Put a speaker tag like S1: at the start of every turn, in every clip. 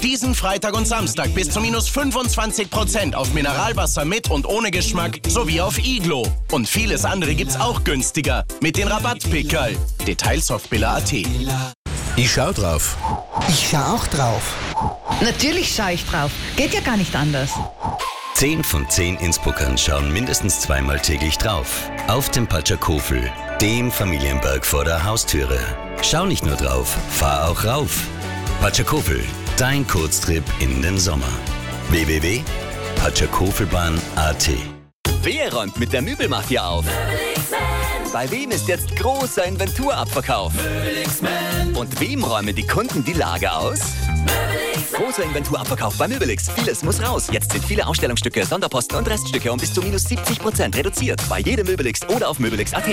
S1: Diesen Freitag und Samstag bis zu minus 25% auf Mineralwasser mit und ohne Geschmack sowie auf Iglo. Und vieles andere gibt's auch günstiger mit den Rabattpickerl. Details auf billa.at.
S2: Ich schau drauf.
S3: Ich schau auch drauf.
S4: Natürlich schaue ich drauf. Geht ja gar nicht anders.
S5: 10 von 10 Innsbruckern schauen mindestens zweimal täglich drauf. Auf dem Patschakofel, dem Familienberg vor der Haustüre. Schau nicht nur drauf, fahr auch rauf. Patschakofel, dein Kurztrip in den Sommer. www.patschakofelbahn.at.
S6: Wer räumt mit der Möbelmafia auf? Bei wem ist jetzt großer Inventurabverkauf? Und wem räumen die Kunden die Lager aus? Großer Inventurabverkauf bei Möbelix. Vieles muss raus. Jetzt sind viele Ausstellungsstücke, Sonderposten und Reststücke um bis zu minus 70% reduziert. Bei jedem Möbelix oder auf möbelix.at.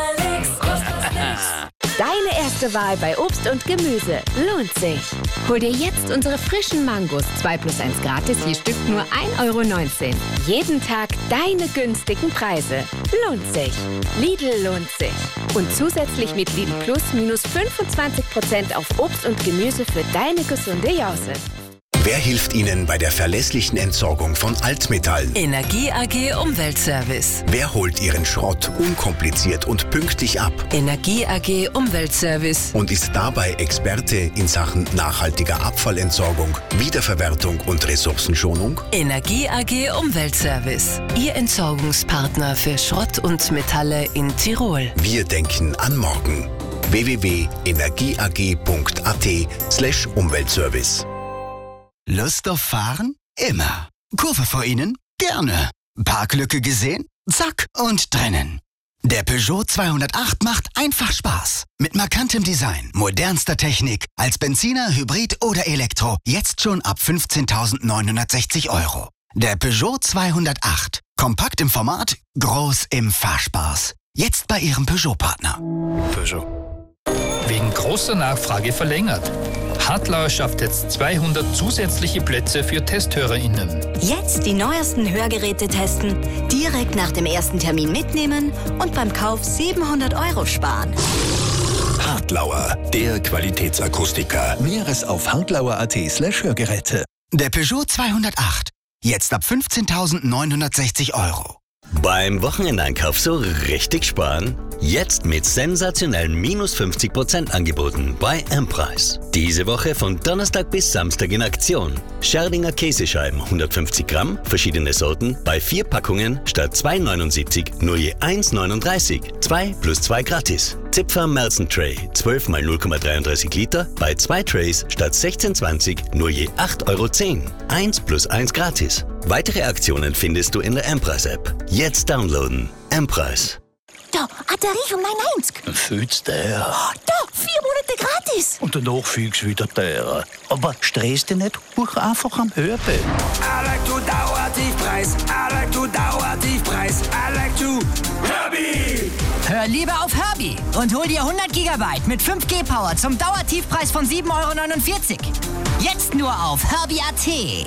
S7: Deine erste Wahl bei Obst und Gemüse lohnt sich. Hol dir jetzt unsere frischen Mangos 2+1 gratis, je Stück nur 1,19 €. Jeden Tag deine günstigen Preise. Lohnt sich. Lidl lohnt sich. Und zusätzlich mit Lidl Plus minus 25% auf Obst und Gemüse für deine gesunde Jause.
S2: Wer hilft Ihnen bei der verlässlichen Entsorgung von Altmetallen?
S8: Energie AG Umweltservice.
S2: Wer holt Ihren Schrott unkompliziert und pünktlich ab?
S8: Energie AG Umweltservice.
S2: Und ist dabei Experte in Sachen nachhaltiger Abfallentsorgung, Wiederverwertung und Ressourcenschonung?
S8: Energie AG Umweltservice. Ihr Entsorgungspartner für Schrott und Metalle in Tirol.
S2: Wir denken an morgen. www.energieag.at/Umweltservice.
S3: Lust auf Fahren? Immer. Kurve vor Ihnen? Gerne. Parklücke gesehen? Zack und drinnen. Der Peugeot 208 macht einfach Spaß. Mit markantem Design, modernster Technik, als Benziner, Hybrid oder Elektro. Jetzt schon ab 15.960 €. Der Peugeot 208. Kompakt im Format, groß im Fahrspaß. Jetzt bei Ihrem Peugeot-Partner.
S9: Peugeot. Wegen großer Nachfrage verlängert. Hartlauer schafft jetzt 200 zusätzliche Plätze für TesthörerInnen.
S10: Jetzt die neuesten Hörgeräte testen, direkt nach dem ersten Termin mitnehmen und beim Kauf 700 € sparen.
S2: Hartlauer, der Qualitätsakustiker.
S3: Näheres auf hartlauer.at/Hörgeräte. Der Peugeot 208. Jetzt ab 15.960 €.
S5: Beim Wochenendeinkauf so richtig sparen? Jetzt mit sensationellen minus 50% Angeboten bei M-Preis. Diese Woche von Donnerstag bis Samstag in Aktion. Scherdinger Käsescheiben 150 Gramm, verschiedene Sorten, bei 4 Packungen statt 2,79 nur je 1,39. 2 + 2 gratis. Zipfer Melson Tray 12 x 0,33 Liter, bei 2 Trays statt 16,20 nur je 8,10 €. 1 + 1 gratis. Weitere Aktionen findest du in der M-Preis-App. Jetzt downloaden. M-Preis.
S10: Da, Batterie von mein 1.
S11: Fühlst der?
S10: Da, 4 Monate gratis.
S11: Und danach fühlst du wieder der. Aber stress dich nicht, buch einfach am Hörbild.
S12: I like to Dauertiefpreis. I like to Dauertiefpreis. I like to Herbie.
S13: Hör lieber auf Herbie und hol dir 100 GB mit 5G Power zum Dauertiefpreis von 7,49 €. Jetzt nur auf Herbie.at.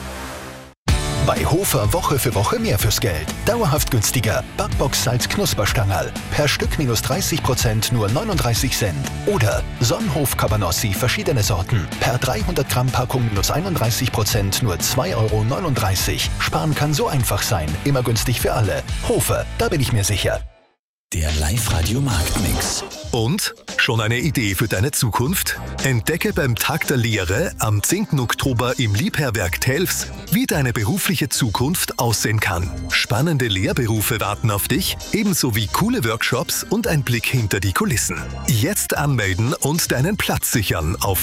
S14: Bei Hofer Woche für Woche mehr fürs Geld. Dauerhaft günstiger. Backbox Salz Knusperstangerl. Per Stück minus 30% nur 39 Cent. Oder Sonnenhof Cabanossi verschiedene Sorten. Per 300 Gramm Packung minus 31% nur 2,39 €. Sparen kann so einfach sein. Immer günstig für alle. Hofer, da bin ich mir sicher.
S2: Der Live-Radio-Marktmix.
S15: Und? Schon eine Idee für deine Zukunft? Entdecke beim Tag der Lehre am 10. Oktober im Liebherrwerk Telfs, wie deine berufliche Zukunft aussehen kann. Spannende Lehrberufe warten auf dich, ebenso wie coole Workshops und ein Blick hinter die Kulissen. Jetzt anmelden und deinen Platz sichern auf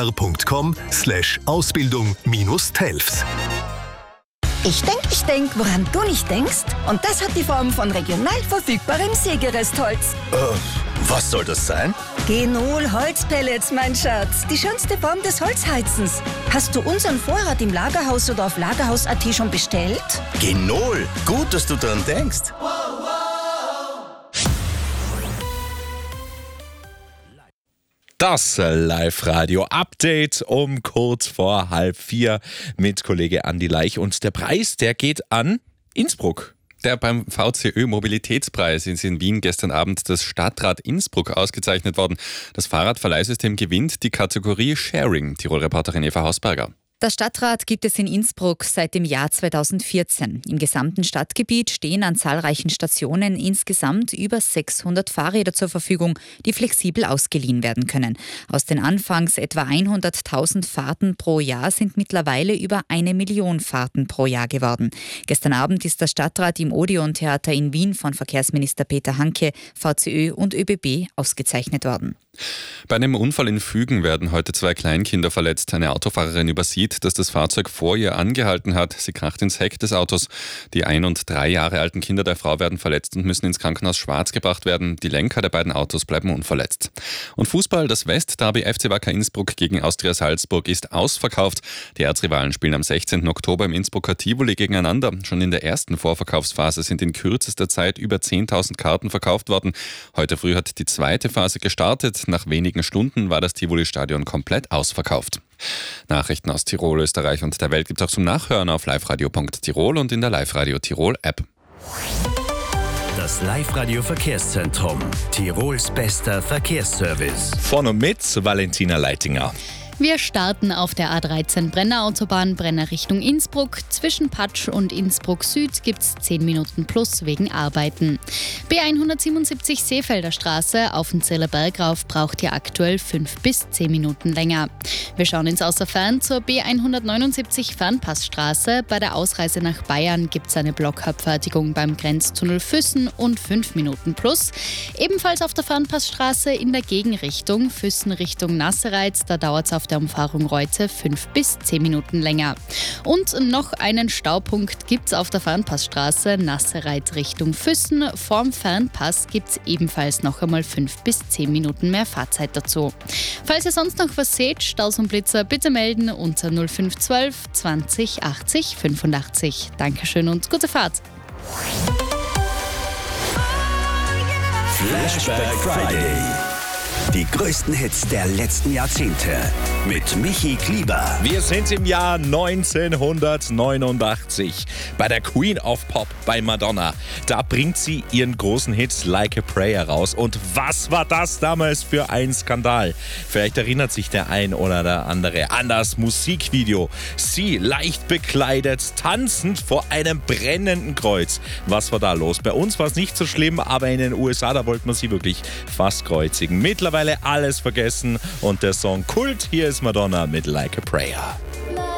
S15: liebherr.com/Ausbildung-Telfs.
S16: Ich denk, woran du nicht denkst. Und das hat die Form von regional verfügbarem Sägerestholz.
S2: Was soll das sein?
S16: Genol Holzpellets, mein Schatz. Die schönste Form des Holzheizens. Hast du unseren Vorrat im Lagerhaus oder auf lagerhaus.at schon bestellt?
S2: Genol, gut, dass du dran denkst.
S17: Das Live-Radio-Update um kurz vor 3:30 mit Kollege Andi Leich. Und der Preis, der geht an Innsbruck.
S18: Der beim VCÖ-Mobilitätspreis ist in Wien gestern Abend das Stadtrat Innsbruck ausgezeichnet worden. Das Fahrradverleihsystem gewinnt die Kategorie Sharing. Tirol-Reporterin Eva Hausberger.
S19: Das Stadtrad gibt es in Innsbruck seit dem Jahr 2014. Im gesamten Stadtgebiet stehen an zahlreichen Stationen insgesamt über 600 Fahrräder zur Verfügung, die flexibel ausgeliehen werden können. Aus den anfangs etwa 100.000 Fahrten pro Jahr sind mittlerweile über 1 Million Fahrten pro Jahr geworden. Gestern Abend ist das Stadtrad im Odeon-Theater in Wien von Verkehrsminister Peter Hanke, VCÖ und ÖBB ausgezeichnet worden.
S18: Bei einem Unfall in Fügen werden heute 2 Kleinkinder verletzt. Eine Autofahrerin übersieht, dass das Fahrzeug vor ihr angehalten hat. Sie kracht ins Heck des Autos. Die 1- und 3 Jahre alten Kinder der Frau werden verletzt und müssen ins Krankenhaus Schwarz gebracht werden. Die Lenker der beiden Autos bleiben unverletzt. Und Fußball, das Westderby FC Wacker Innsbruck gegen Austria Salzburg ist ausverkauft. Die Erzrivalen spielen am 16. Oktober im Innsbrucker Tivoli gegeneinander. Schon in der ersten Vorverkaufsphase sind in kürzester Zeit über 10.000 Karten verkauft worden. Heute früh hat die zweite Phase gestartet. Nach wenigen Stunden war das Tivoli-Stadion komplett ausverkauft. Nachrichten aus Tirol, Österreich und der Welt gibt es auch zum Nachhören auf liveradio.tirol und in der Live-Radio Tirol App.
S2: Das Live-Radio Verkehrszentrum. Tirols bester Verkehrsservice.
S17: Von und mit Valentina Leitinger.
S20: Wir starten auf der A13 Brenner Autobahn, Brenner Richtung Innsbruck. Zwischen Patsch und Innsbruck Süd gibt es 10 Minuten plus wegen Arbeiten. B177 Seefelder Straße auf den Ziller Berg rauf braucht ihr aktuell 5 bis 10 Minuten länger. Wir schauen ins Außerfern zur B179 Fernpassstraße. Bei der Ausreise nach Bayern gibt es eine Blockabfertigung beim Grenztunnel Füssen und 5 Minuten plus. Ebenfalls auf der Fernpassstraße in der Gegenrichtung Füssen Richtung Nassereitz, da dauert es auf der Umfahrung Reutze 5 bis 10 Minuten länger. Und noch einen Staupunkt gibt es auf der Fernpassstraße Nassereitz Richtung Füssen. Vorm Fernpass gibt es ebenfalls noch einmal 5 bis 10 Minuten mehr Fahrzeit dazu. Falls ihr sonst noch was seht, Staus und Blitzer, bitte melden unter 0512 20 80 85. Dankeschön und gute Fahrt.
S2: Flashback Friday. Die größten Hits der letzten Jahrzehnte mit Michi Klieber.
S17: Wir sind im Jahr 1989 bei der Queen of Pop, bei Madonna. Da bringt sie ihren großen Hit Like a Prayer raus. Und was war das damals für ein Skandal? Vielleicht erinnert sich der ein oder der andere an das Musikvideo. Sie leicht bekleidet, tanzend vor einem brennenden Kreuz. Was war da los? Bei uns war es nicht so schlimm, aber in den USA, da wollte man sie wirklich fast kreuzigen. Mittlerweile alles vergessen und der Song Kult. Hier ist Madonna mit Like a Prayer.